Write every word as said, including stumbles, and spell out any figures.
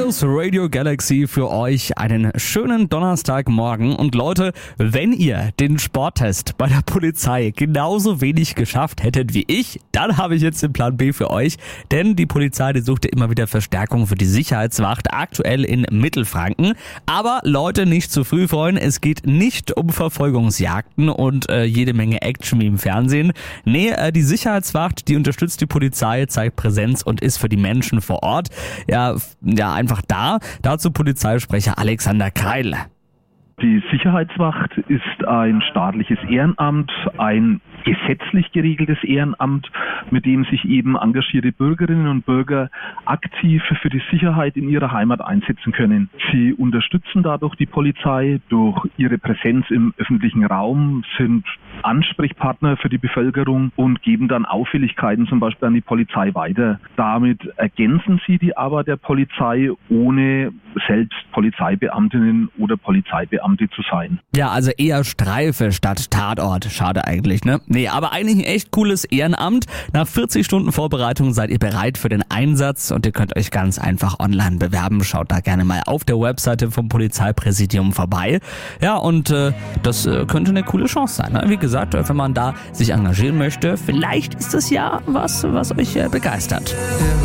ist Radio Galaxy für euch. Einen schönen Donnerstagmorgen. Und Leute, wenn ihr den Sporttest bei der Polizei genauso wenig geschafft hättet wie ich, dann habe ich jetzt den Plan B für euch. Denn die Polizei, die sucht ja immer wieder Verstärkung für die Sicherheitswacht, aktuell in Mittelfranken. Aber Leute, nicht zu früh freuen. Es geht nicht um Verfolgungsjagden und äh, jede Menge Action wie im Fernsehen. Nee, äh, die Sicherheitswacht, die unterstützt die Polizei, zeigt Präsenz und ist für die Menschen vor Ort ja, ja einfach da. Dazu Polizeisprecher Alexander Keil. Die Sicherheitswacht ist ein staatliches Ehrenamt, ein gesetzlich geregeltes Ehrenamt, mit dem sich eben engagierte Bürgerinnen und Bürger aktiv für die Sicherheit in ihrer Heimat einsetzen können. Sie unterstützen dadurch die Polizei durch ihre Präsenz im öffentlichen Raum, sind Ansprechpartner für die Bevölkerung und geben dann Auffälligkeiten zum Beispiel an die Polizei weiter. Damit ergänzen sie die Arbeit der Polizei, ohne selbst Polizeibeamtinnen oder Polizeibeamte zu sein. Ja, also eher Streife statt Tatort. Schade eigentlich, ne? Nee, aber eigentlich ein echt cooles Ehrenamt. Nach vierzig Stunden Vorbereitung seid ihr bereit für den Einsatz und ihr könnt euch ganz einfach online bewerben. Schaut da gerne mal auf der Webseite vom Polizeipräsidium vorbei. Ja, und äh, das äh, könnte eine coole Chance sein, ne? Wie gesagt, wenn man da sich engagieren möchte, vielleicht ist das ja was, was euch äh, begeistert.